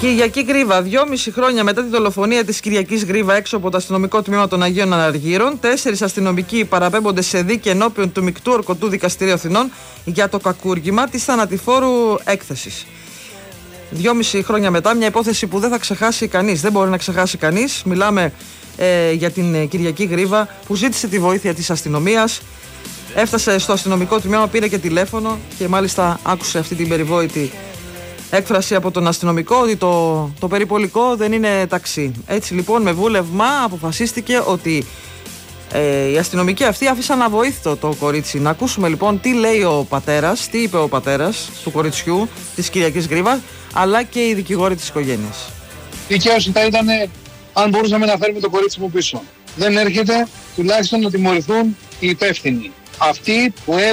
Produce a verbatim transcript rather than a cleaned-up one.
Κυριακή Γρίβα. Δυόμιση χρόνια μετά τη δολοφονία της Κυριακής Γρίβα έξω από το αστυνομικό τμήμα των Αγίων Αναργύρων, τέσσερις αστυνομικοί παραπέμπονται σε δίκη ενώπιον του Μεικτού Ορκωτού Δικαστηρίου Αθηνών για το κακούργημα της θανατηφόρου έκθεσης. Δυόμιση χρόνια μετά, μια υπόθεση που δεν θα ξεχάσει κανείς, δεν μπορεί να ξεχάσει κανείς. Μιλάμε ε, για την Κυριακή Γρίβα που ζήτησε τη βοήθεια της αστυνομίας. Έφτασε στο αστυνομικό τμήμα, πήρε και τηλέφωνο και μάλιστα άκουσε αυτή την περιβόητη έκφραση από τον αστυνομικό ότι το, το περιπολικό δεν είναι ταξί. Έτσι λοιπόν με βούλευμα αποφασίστηκε ότι ε, οι αστυνομικοί αυτοί άφησαν αβοήθητο το κορίτσι. Να ακούσουμε λοιπόν τι λέει ο πατέρας, τι είπε ο πατέρας του κοριτσιού της Κυριακής Γρίβα, αλλά και οι δικηγόροι της οικογένειας. Η δικαίωση θα ήταν αν μπορούσαμε να φέρουμε το κορίτσι μου πίσω. Δεν έρχεται, τουλάχιστον να τιμωρηθούν οι υπεύθυνοι. Αυτοί που